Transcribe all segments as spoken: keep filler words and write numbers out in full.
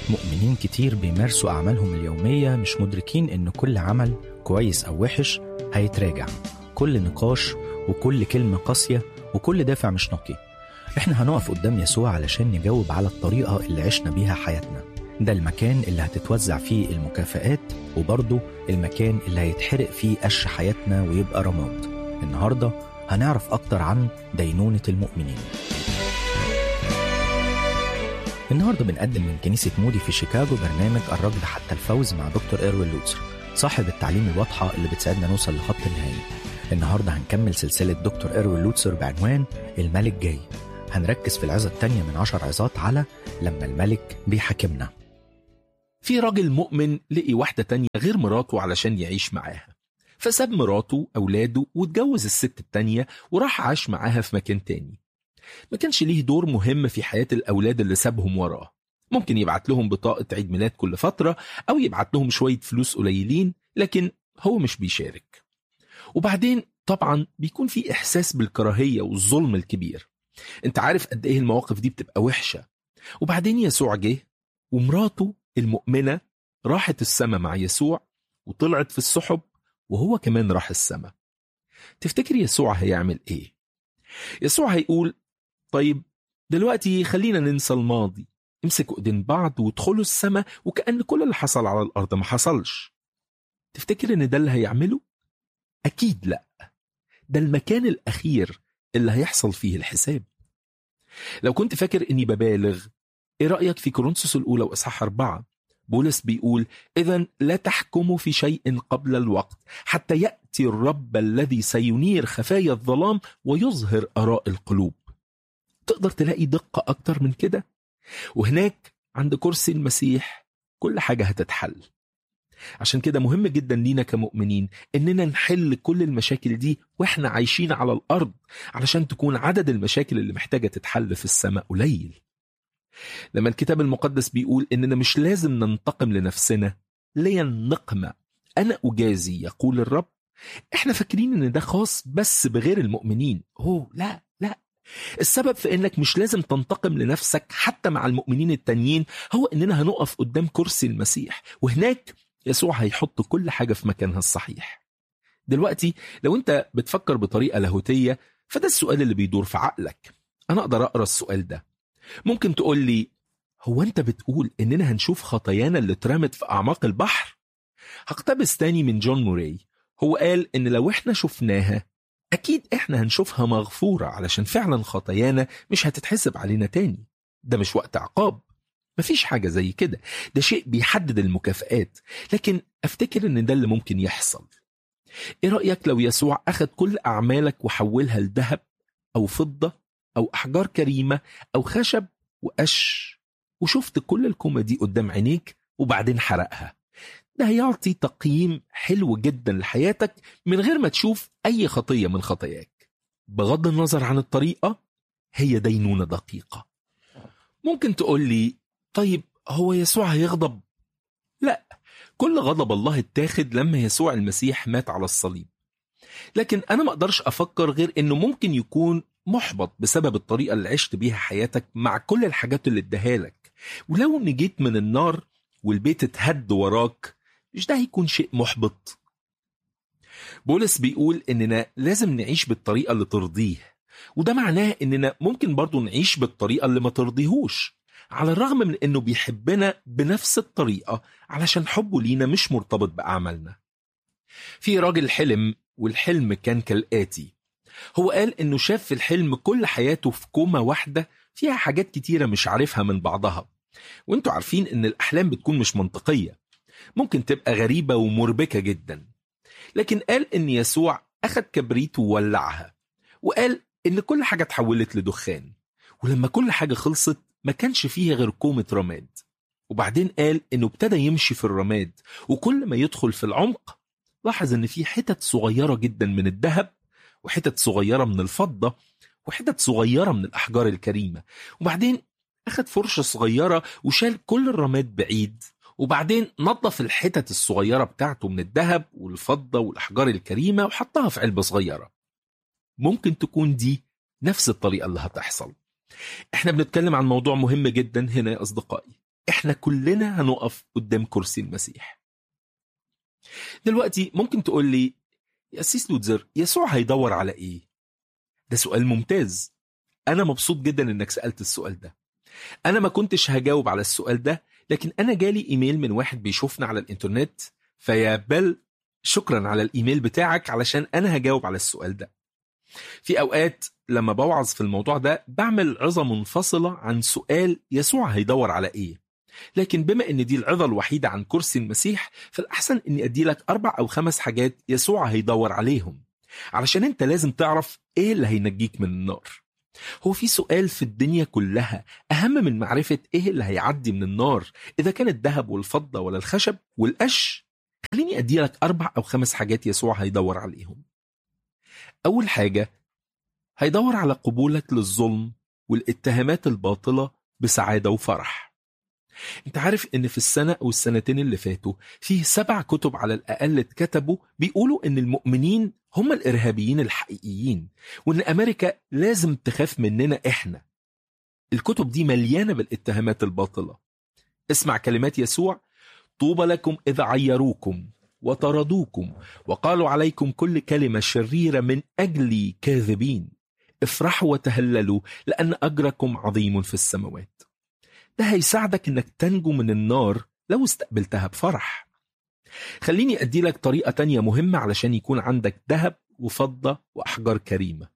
مؤمنين كتير بيمارسوا أعمالهم اليومية مش مدركين إن كل عمل كويس أو وحش هيتراجع، كل نقاش وكل كلمة قاسية وكل دافع مش نقي. إحنا هنقف قدام يسوع علشان نجاوب على الطريقة اللي عشنا بيها حياتنا. ده المكان اللي هتتوزع فيه المكافآت، وبرضه المكان اللي هيتحرق فيه قش حياتنا ويبقى رماد. النهاردة هنعرف أكتر عن دينونة المؤمنين. النهاردة بنقدم من كنيسة مودي في شيكاغو برنامج الركض حتى الفوز مع دكتور إيروين لوتسر، صاحب التعليم الواضحة اللي بتساعدنا نوصل لخط النهائي. النهاردة هنكمل سلسلة دكتور إيروين لوتسر بعنوان الملك جاي. هنركز في العظة التانية من عشر عظات على لما الملك بيحاكمنا. في راجل مؤمن لقي واحدة تانية غير مراته علشان يعيش معاها، فساب مراته أولاده واتجوز الست التانية وراح عاش معاها في مكان تاني. ما كانش ليه دور مهم في حياة الأولاد اللي سابهم وراه. ممكن يبعت لهم بطاقة عيد ميلاد كل فترة أو يبعت لهم شوية فلوس قليلين، لكن هو مش بيشارك. وبعدين طبعا بيكون في إحساس بالكراهية والظلم الكبير. انت عارف قد ايه المواقف دي بتبقى وحشة. وبعدين يسوع جه ومراته المؤمنة راحت السما مع يسوع وطلعت في السحب، وهو كمان راح السما. تفتكر يسوع هيعمل ايه؟ يسوع هيقول طيب دلوقتي خلينا ننسى الماضي، امسكوا ايدين بعض وادخلوا السما وكأن كل اللي حصل على الأرض ما حصلش. تفتكر ان ده اللي هيعمله؟ أكيد لا. ده المكان الأخير اللي هيحصل فيه الحساب. لو كنت فاكر اني ببالغ، ايه رأيك في كورنثوس الأولى وإصحاح أربعة؟ بولس بيقول إذن لا تحكموا في شيء قبل الوقت حتى يأتي الرب الذي سينير خفايا الظلام ويظهر آراء القلوب. تقدر تلاقي دقة أكتر من كده؟ وهناك عند كرسي المسيح كل حاجة هتتحل. عشان كده مهم جدا لينا كمؤمنين إننا نحل كل المشاكل دي وإحنا عايشين على الأرض، علشان تكون عدد المشاكل اللي محتاجة تتحل في السماء قليل. لما الكتاب المقدس بيقول إننا مش لازم ننتقم لنفسنا، لي النقمة أنا أجازي يقول الرب، إحنا فاكرين إن ده خاص بس بغير المؤمنين. أوه لا لا، السبب في إنك مش لازم تنتقم لنفسك حتى مع المؤمنين التانيين هو إننا هنقف قدام كرسي المسيح، وهناك يسوع هيحط كل حاجة في مكانها الصحيح. دلوقتي لو أنت بتفكر بطريقة لاهوتية، فده السؤال اللي بيدور في عقلك. أنا أقدر أقرأ السؤال ده. ممكن تقول لي هو أنت بتقول إننا هنشوف خطايانا اللي اترمت في أعماق البحر؟ هقتبس تاني من جون موراي. هو قال إن لو إحنا شفناها أكيد إحنا هنشوفها مغفورة، علشان فعلا خطايانا مش هتتحسب علينا تاني. ده مش وقت عقاب، مفيش حاجة زي كده. ده شيء بيحدد المكافآت، لكن أفتكر إن ده اللي ممكن يحصل. إيه رأيك لو يسوع أخذ كل أعمالك وحولها لذهب أو فضة أو أحجار كريمة أو خشب وقش، وشفت كل الكومة دي قدام عينيك وبعدين حرقها؟ ده هيعطي تقييم حلو جدا لحياتك من غير ما تشوف أي خطية من خطاياك. بغض النظر عن الطريقة، هي دينونة دقيقة. ممكن تقول لي طيب هو يسوع هيغضب؟ لا، كل غضب الله اتاخد لما يسوع المسيح مات على الصليب. لكن أنا ما أقدرش أفكر غير إنه ممكن يكون محبط بسبب الطريقة اللي عشت بيها حياتك مع كل الحاجات اللي اداها لك. ولو نجيت من النار والبيت اتهد وراك، مش ده هيكون شيء محبط؟ بولس بيقول إننا لازم نعيش بالطريقة اللي ترضيه، وده معناه إننا ممكن برضو نعيش بالطريقة اللي ما ترضيهوش، على الرغم من إنه بيحبنا بنفس الطريقة علشان حبه لينا مش مرتبط بأعمالنا. في راجل حلم، والحلم كان كالآتي. هو قال إنه شاف في الحلم كل حياته في كومة واحدة فيها حاجات كتيرة مش عارفها من بعضها. وانتوا عارفين إن الأحلام بتكون مش منطقية، ممكن تبقى غريبة ومربكة جدا. لكن قال إن يسوع أخذ كبريت وولعها، وقال إن كل حاجة تحولت لدخان، ولما كل حاجة خلصت ما كانش فيها غير كومة رماد. وبعدين قال إنه ابتدى يمشي في الرماد، وكل ما يدخل في العمق لاحظ إن في حتت صغيرة جدا من الذهب، وحتت صغيرة من الفضة، وحتت صغيرة من الأحجار الكريمة. وبعدين أخذ فرشة صغيرة وشال كل الرماد بعيد، وبعدين نظف الحتت الصغيرة بتاعته من الذهب والفضة والأحجار الكريمة وحطها في علبة صغيرة. ممكن تكون دي نفس الطريقة اللي هتحصل. احنا بنتكلم عن موضوع مهم جدا هنا يا أصدقائي. احنا كلنا هنقف قدام كرسي المسيح. دلوقتي ممكن تقول لي يا أسيس لوتزر، يسوع هيدور على ايه؟ ده سؤال ممتاز. انا مبسوط جدا انك سألت السؤال ده. انا ما كنتش هجاوب على السؤال ده، لكن انا جالي ايميل من واحد بيشوفنا على الانترنت، فيا بل شكرا على الايميل بتاعك علشان انا هجاوب على السؤال ده. في اوقات لما بوعظ في الموضوع ده بعمل عظة منفصلة عن سؤال يسوع هيدور على ايه، لكن بما ان دي العظة الوحيدة عن كرسي المسيح، فالأحسن اني ادي لك اربع او خمس حاجات يسوع هيدور عليهم، علشان انت لازم تعرف ايه اللي هينجيك من النار. هو في سؤال في الدنيا كلها اهم من معرفة ايه اللي هيعدي من النار، اذا كان الذهب والفضة ولا الخشب والقش؟ خليني ادي لك اربع او خمس حاجات يسوع هيدور عليهم. اول حاجة، هيدور على قبولك للظلم والاتهامات الباطلة بسعادة وفرح. انت عارف ان في السنة او السنتين اللي فاتوا فيه سبع كتب على الاقل اتكتبوا بيقولوا ان المؤمنين هم الارهابيين الحقيقيين، وان امريكا لازم تخاف مننا احنا. الكتب دي مليانة بالاتهامات الباطلة. اسمع كلمات يسوع: طوبى لكم اذا عيروكم وطردوكم وقالوا عليكم كل كلمة شريرة من اجلي كاذبين، افرحوا وتهللوا لان اجركم عظيم في السماوات. ده هيساعدك انك تنجو من النار لو استقبلتها بفرح. خليني ادي لك طريقة تانية مهمة علشان يكون عندك ذهب وفضة واحجار كريمة: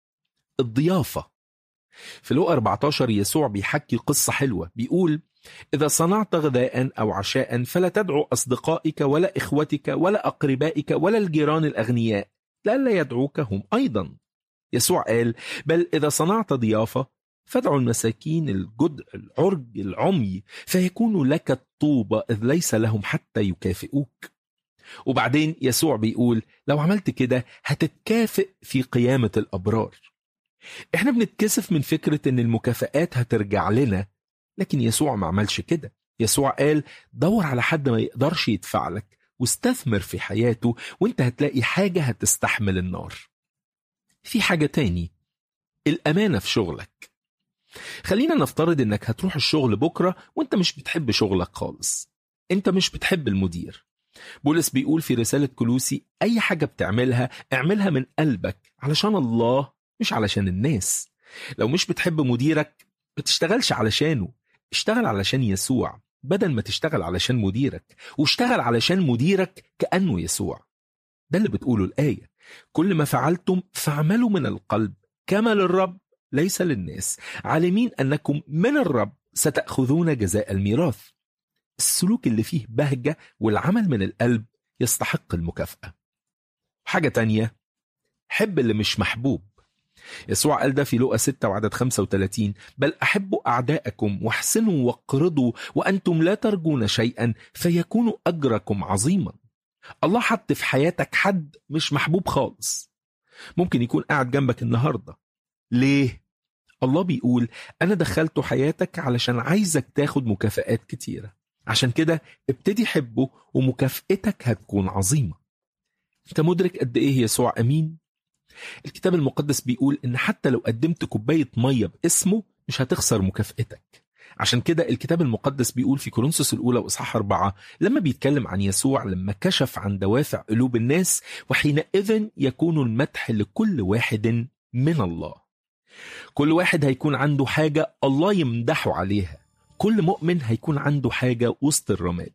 الضيافة. في لوقا أربعة عشر يسوع بيحكي قصة حلوة، بيقول: إذا صنعت غداء أو عشاء فلا تدعو أصدقائك ولا إخوتك ولا أقربائك ولا الجيران الأغنياء لئلا يدعوك هم أيضا. يسوع قال: بل إذا صنعت ضيافة فادعوا المساكين الجدع العرج العمي فيكون لك الطوبة إذ ليس لهم حتى يكافئوك. وبعدين يسوع بيقول: لو عملت كده هتتكافئ في قيامة الأبرار. احنا بنتكسف من فكرة ان المكافآت هترجع لنا، لكن يسوع ما عملش كده. يسوع قال: دور على حد ما يقدرش يدفع لك واستثمر في حياته، وانت هتلاقي حاجة هتستحمل النار. في حاجة تاني، الأمانة في شغلك. خلينا نفترض انك هتروح الشغل بكرة وانت مش بتحب شغلك خالص، انت مش بتحب المدير. بولس بيقول في رسالة كولوسي: اي حاجة بتعملها اعملها من قلبك علشان الله مش علشان الناس. لو مش بتحب مديرك بتشتغلش علشانه، اشتغل علشان يسوع بدل ما تشتغل علشان مديرك، واشتغل علشان مديرك كأنه يسوع. ده اللي بتقوله الآية: كل ما فعلتم فاعملوا من القلب كما للرب ليس للناس، عالمين أنكم من الرب ستأخذون جزاء الميراث. السلوك اللي فيه بهجة والعمل من القلب يستحق المكافأة. حاجة تانية، حب اللي مش محبوب. يسوع قال ده في لوقا ستة وعدد خمسة وثلاثين: بل أحبوا أعداءكم واحسنوا واقرضوا وأنتم لا ترجون شيئا فيكون أجركم عظيما. الله حط في حياتك حد مش محبوب خالص، ممكن يكون قاعد جنبك النهاردة. ليه؟ الله بيقول: أنا دخلته حياتك علشان عايزك تاخد مكافآت كتيرة، عشان كده ابتدي حبه ومكافئتك هتكون عظيمة. انت مدرك قد ايه يسوع أمين؟ الكتاب المقدس بيقول إن حتى لو قدمت كوباية مية باسمه مش هتخسر مكافئتك. عشان كده الكتاب المقدس بيقول في كورنثوس الأولى وإصحاح أربعة لما بيتكلم عن يسوع لما كشف عن دوافع قلوب الناس: وحينئذ يكون المدح لكل واحد من الله. كل واحد هيكون عنده حاجة الله يمدحه عليها، كل مؤمن هيكون عنده حاجة وسط الرماد.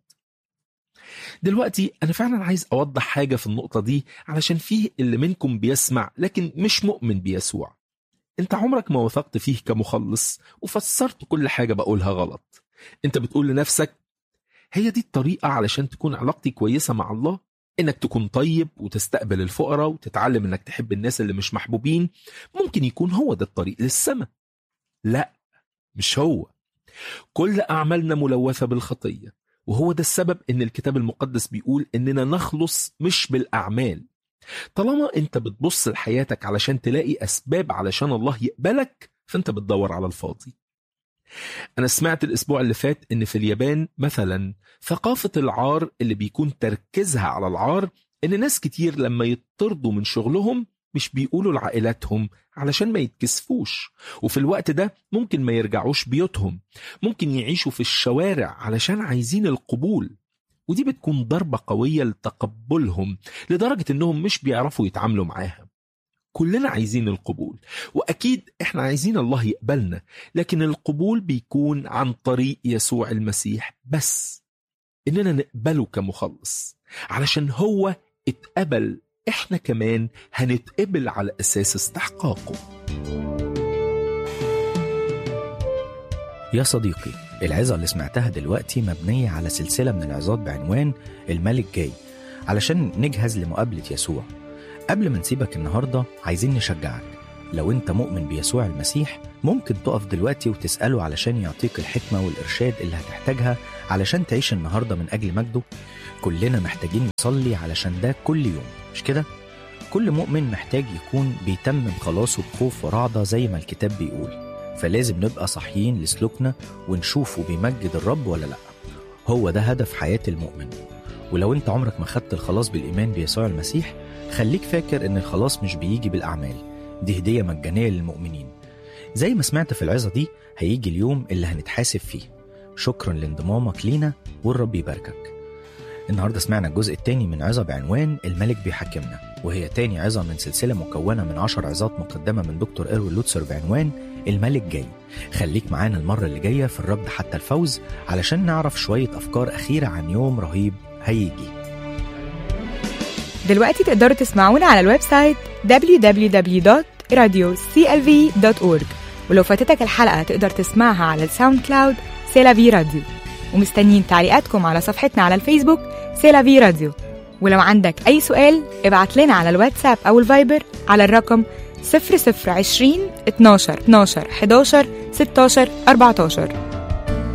دلوقتي أنا فعلا عايز أوضح حاجة في النقطة دي، علشان فيه اللي منكم بيسمع لكن مش مؤمن بيسوع. انت عمرك ما وثقت فيه كمخلص وفسرت كل حاجة بقولها غلط. انت بتقول لنفسك: هي دي الطريقة علشان تكون علاقتي كويسة مع الله؟ انك تكون طيب وتستقبل الفقراء وتتعلم انك تحب الناس اللي مش محبوبين، ممكن يكون هو ده الطريق للسماء. لا، مش هو. كل أعمالنا ملوثة بالخطية، وهو ده السبب ان الكتاب المقدس بيقول اننا نخلص مش بالأعمال. طالما انت بتبص لحياتك علشان تلاقي أسباب علشان الله يقبلك، فانت بتدور على الفاضي. أنا سمعت الأسبوع اللي فات إن في اليابان مثلا ثقافة العار اللي بيكون تركيزها على العار، إن ناس كتير لما يطردوا من شغلهم مش بيقولوا لعائلاتهم علشان ما يتكسفوش، وفي الوقت ده ممكن ما يرجعوش بيوتهم، ممكن يعيشوا في الشوارع علشان عايزين القبول. ودي بتكون ضربة قوية لتقبلهم لدرجة انهم مش بيعرفوا يتعاملوا معاها. كلنا عايزين القبول، وأكيد إحنا عايزين الله يقبلنا، لكن القبول بيكون عن طريق يسوع المسيح بس، إننا نقبله كمخلص. علشان هو اتقبل، إحنا كمان هنتقبل على أساس استحقاقه. يا صديقي، العظة اللي سمعتها دلوقتي مبنية على سلسلة من العظات بعنوان الملك جاي، علشان نجهز لمقابلة يسوع. قبل ما نسيبك النهاردة عايزين نشجعك، لو انت مؤمن بيسوع المسيح ممكن تقف دلوقتي وتسأله علشان يعطيك الحكمة والإرشاد اللي هتحتاجها علشان تعيش النهاردة من أجل مجده. كلنا محتاجين نصلي علشان ده كل يوم، مش كده؟ كل مؤمن محتاج يكون بيتمم خلاصه بخوف ورعدة زي ما الكتاب بيقول، فلازم نبقى صحيين لسلوكنا ونشوفه بيمجد الرب ولا لأ. هو ده هدف حياة المؤمن. ولو انت عمرك ما خدت الخلاص بالإيمان بيسوع المسيح، خليك فاكر ان الخلاص مش بيجي بالأعمال، دي هدية مجانية للمؤمنين. زي ما سمعت في العظة دي، هيجي اليوم اللي هنتحاسب فيه. شكرا لانضمامك لينا، والرب يباركك. النهاردة سمعنا الجزء الثاني من عظة بعنوان الملك بيحكمنا، وهي تاني عظة من سلسلة مكونة من عشر عظات مقدمة من دكتور إيروين لوتسر بعنوان الملك جاي. خليك معانا المرة اللي جاية في الركض حتى الفوز علشان نعرف شوية أفكار أخيرة عن يوم رهيب هيجي. دلوقتي تقدروا تسمعونا على الويب سايت دبليو دبليو دبليو دوت راديو سي إل في دوت أورج، ولو فاتتك الحلقة تقدر تسمعها على الساوند كلاود سيلافي راديو. ومستنيين تعليقاتكم على صفحتنا على الفيسبوك سيلافي راديو. ولو عندك أي سؤال ابعت لنا على الواتساب أو الفايبر على الرقم صفر صفر عشرين اتناشر اتناشر حداشر ستاشر أربعتاشر.